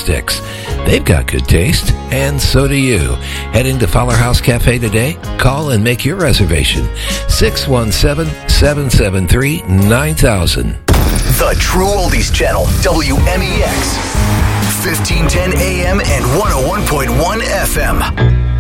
sticks. They've got good taste, and so do you. Heading to Fowler House Cafe today? Call and make your reservation. 617-773-9000. The True Oldies Channel, WMEX. 1510 AM and 101.1 FM.